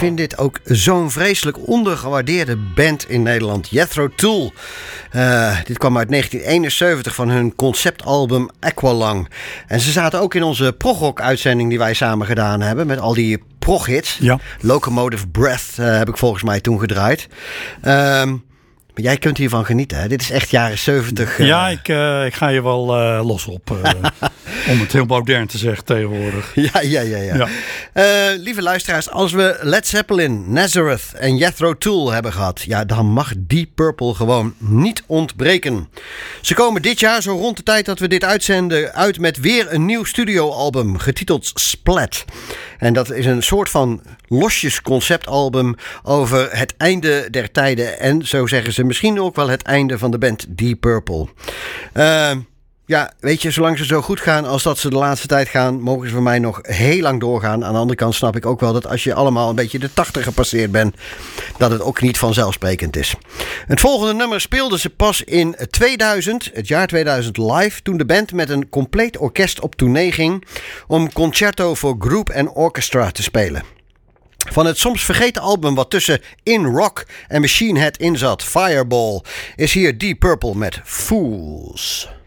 vind dit ook zo'n vreselijk ondergewaardeerde band in Nederland. Jethro Tull. Dit kwam uit 1971 van hun conceptalbum Aqualung. En ze zaten ook in onze progrock-uitzending die wij samen gedaan hebben. Met al die proghits. Ja. Locomotive Breath heb ik volgens mij toen gedraaid. Maar jij kunt hiervan genieten, hè? Dit is echt jaren 70. Ja, ik ga je wel los op. Om het heel modern te zeggen tegenwoordig. Ja. Lieve luisteraars, als we Led Zeppelin, Nazareth en Jethro Tull hebben gehad, ja, dan mag Deep Purple gewoon niet ontbreken. Ze komen dit jaar, zo rond de tijd dat we dit uitzenden, uit met weer een nieuw studioalbum, getiteld Splat. En dat is een soort van losjes conceptalbum over het einde der tijden. En zo zeggen ze misschien ook wel het einde van de band Deep Purple. Ja, weet je, zolang ze zo goed gaan als dat ze de laatste tijd gaan, mogen ze voor mij nog heel lang doorgaan. Aan de andere kant snap ik ook wel dat als je allemaal een beetje de 80 gepasseerd bent, dat het ook niet vanzelfsprekend is. Het volgende nummer speelden ze pas in 2000, het jaar 2000 live, toen de band met een compleet orkest op tournee ging om Concerto for Group and Orchestra te spelen. Van het soms vergeten album wat tussen In Rock en Machine Head in zat, Fireball, is hier Deep Purple met Fools.